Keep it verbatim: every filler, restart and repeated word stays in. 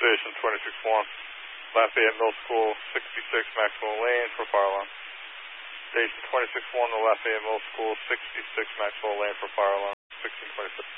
Station twenty-six one, Lafayette Middle School, sixty-six Maxwell Lane for fire alarm. Station twenty-six one to Lafayette Middle School, sixty-six Maxwell Lane for fire alarm, sixteen twenty-six.